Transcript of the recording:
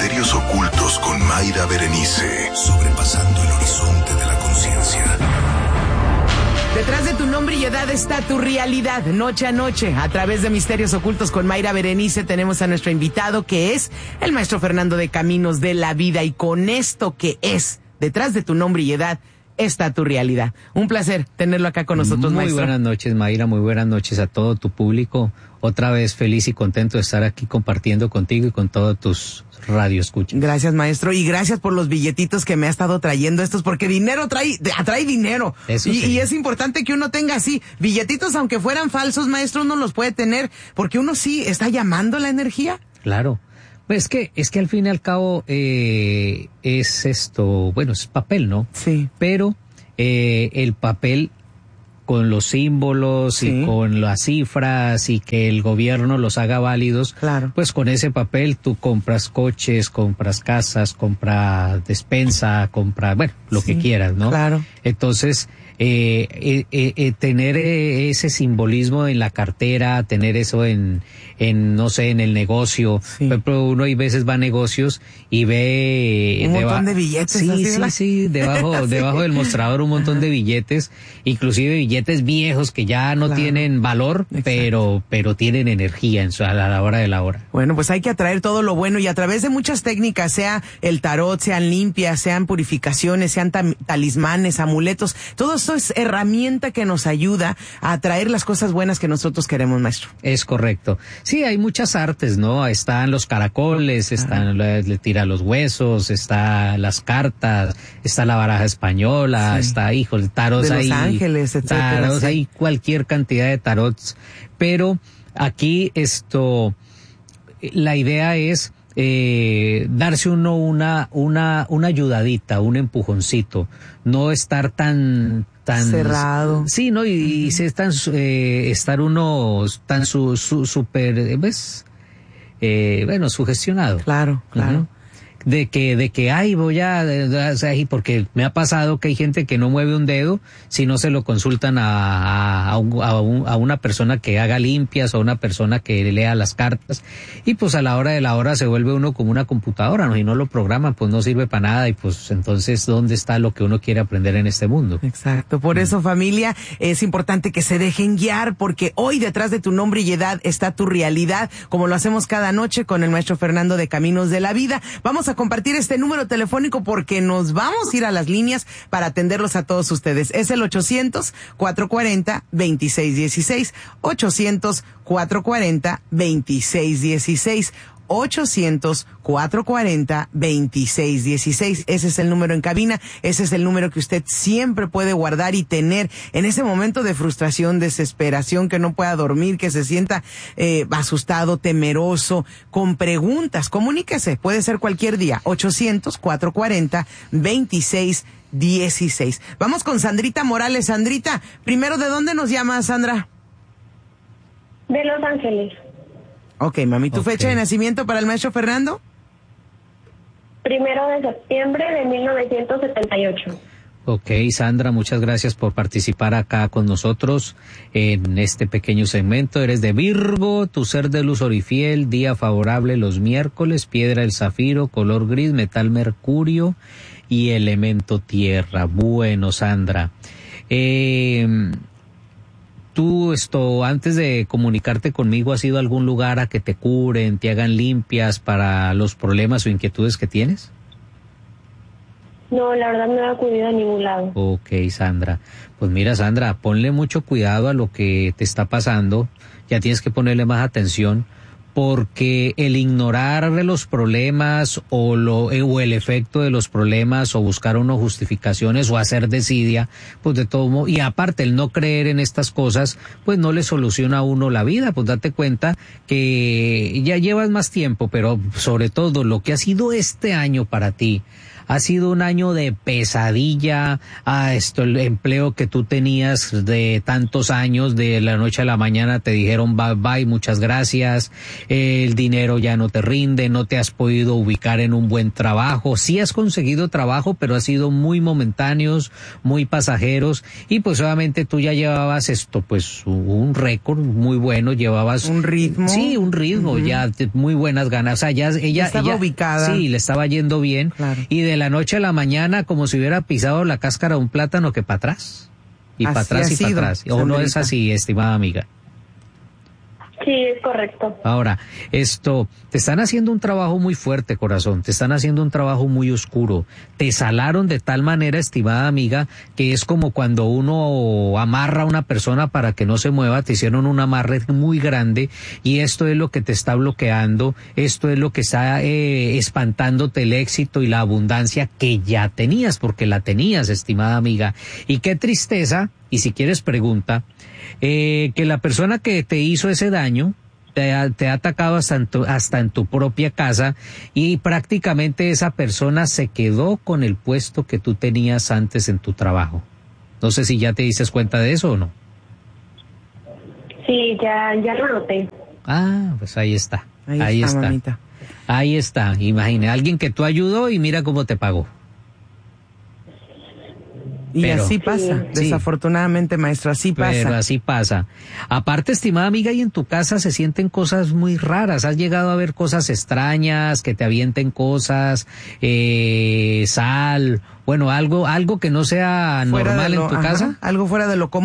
misterios ocultos con Mayra Berenice, sobrepasando el horizonte de la conciencia. Detrás de tu nombre y edad está tu realidad, noche a noche. A través de Misterios Ocultos con Mayra Berenice tenemos a nuestro invitado, que es el maestro Fernando de Caminos de la Vida. Y con esto que es, detrás de tu nombre y edad, está tu realidad. Un placer tenerlo acá con nosotros, maestro. Muy buenas noches, Mayra, muy buenas noches a todo tu público. Otra vez feliz y contento de estar aquí compartiendo contigo y con todos tus radioescuchas. Gracias, maestro, y gracias por los billetitos que me ha estado trayendo estos, porque dinero atrae dinero. Eso sí. Y es importante que uno tenga así, billetitos aunque fueran falsos, maestro, uno los puede tener, porque uno sí está llamando la energía. Claro. Pues es que al fin y al cabo es esto, bueno, es papel, ¿no? Sí. Pero el papel con los símbolos Sí. y con las cifras y que el gobierno los haga válidos, Claro. pues con ese papel tú compras coches, compras casas, compras despensa, compras, lo Sí, que quieras, ¿no? claro. Entonces, tener ese simbolismo en la cartera, tener eso no sé, en el negocio. Sí. Por ejemplo, uno hay veces va a negocios y ve Un montón de billetes. Sí, así, sí, ¿verdad? sí, debajo del mostrador un montón de billetes, inclusive billetes viejos que ya no Claro. tienen valor, Exacto. pero tienen energía a la hora de la hora. Bueno, pues hay que atraer todo lo bueno, y a través de muchas técnicas, sea el tarot, sean limpias, sean purificaciones, sean talismanes, amuletos, todo esto es herramienta que nos ayuda a atraer las cosas buenas que nosotros queremos, maestro. Es correcto. Sí, hay muchas artes, ¿no? Están los caracoles, le tira los huesos, está las cartas, está la baraja española, Sí. está, tarots De Los ahí. Ángeles, etcétera, Tarots, sí. hay cualquier cantidad de tarots, pero aquí la idea es darse uno una ayudadita, un empujoncito, no estar tan cerrado. Sí, no, y estar uno tan súper, sugestionado. Claro, claro. Ujú. De que ay, o sea, y porque me ha pasado que hay gente que no mueve un dedo si no se lo consultan a una persona que haga limpias o a una persona que lea las cartas, y pues a la hora de la hora se vuelve uno como una computadora, ¿no? Y no lo programan, pues no sirve para nada, y pues entonces ¿dónde está lo que uno quiere aprender en este mundo? Exacto, por eso, familia, es importante que se dejen guiar, porque hoy detrás de tu nombre y edad está tu realidad, como lo hacemos cada noche con el maestro Fernando de Caminos de la Vida. Vamos a compartir este número telefónico porque nos vamos a ir a las líneas para atenderlos a todos ustedes. Es el 800-440-2616, 800-440-2616. 800-440-2616. Ese es el número en cabina, ese es el número que usted siempre puede guardar y tener en ese momento de frustración, desesperación, que no pueda dormir, que se sienta asustado, temeroso, con preguntas. Comuníquese, puede ser cualquier día. 800-440-2616. Vamos con Sandrita Morales. Sandrita, primero, ¿de dónde nos llama, Sandra? De Los Ángeles. Ok, mami, ¿tu fecha de nacimiento para el maestro Fernando? 1 de septiembre de 1978. Ok, Sandra, muchas gracias por participar acá con nosotros en este pequeño segmento. Eres de Virgo, tu ser de luz orifiel, día favorable los miércoles, piedra el zafiro, color gris, metal mercurio y elemento tierra. Bueno, Sandra, tú antes de comunicarte conmigo, ¿has ido a algún lugar a que te curen, te hagan limpias para los problemas o inquietudes que tienes? No, la verdad no he acudido a ningún lado. Ok, Sandra. Pues mira, Sandra, ponle mucho cuidado a lo que te está pasando. Ya tienes que ponerle más atención, porque el ignorar los problemas o el efecto de los problemas o buscar unas justificaciones o hacer desidia, pues de todo modo, y aparte el no creer en estas cosas, pues no le soluciona a uno la vida. Pues date cuenta que ya llevas más tiempo, pero sobre todo lo que ha sido este año para ti ha sido un año de pesadilla. El empleo que tú tenías de tantos años, de la noche a la mañana te dijeron bye bye, muchas gracias, el dinero ya no te rinde, no te has podido ubicar en un buen trabajo. Sí has conseguido trabajo, pero ha sido muy momentáneos, muy pasajeros, y pues obviamente tú ya llevabas pues un récord muy bueno, llevabas un ritmo. Sí, un ritmo, ya muy buenas ganas. O sea, ella estaba ubicada. Sí, le estaba yendo bien. Claro. Y de la noche a la mañana, como si hubiera pisado la cáscara de un plátano, que para atrás. Y para atrás y para atrás. ¿O no es así, estimada amiga? Sí, es correcto. Ahora, te están haciendo un trabajo muy fuerte, corazón, te están haciendo un trabajo muy oscuro. Te salaron de tal manera, estimada amiga, que es como cuando uno amarra a una persona para que no se mueva, te hicieron un amarre muy grande, y esto es lo que te está bloqueando, esto es lo que está espantándote el éxito y la abundancia que ya tenías, porque la tenías, estimada amiga. Y qué tristeza, y si quieres pregunta, que la persona que te hizo ese daño te ha atacado hasta en tu propia casa, y prácticamente esa persona se quedó con el puesto que tú tenías antes en tu trabajo. No sé si ya te diste cuenta de eso o no. Sí, ya lo noté. Pues ahí está. Ahí está. Mamita. Ahí está. Imagina, alguien que tú ayudó y mira cómo te pagó. Y así pasa, desafortunadamente, maestro, así pasa. Pero así pasa. Aparte, estimada amiga, y en tu casa se sienten cosas muy raras. ¿Has llegado a ver cosas extrañas, que te avienten cosas, sal, bueno, algo que no sea normal en tu casa? Algo fuera de lo común.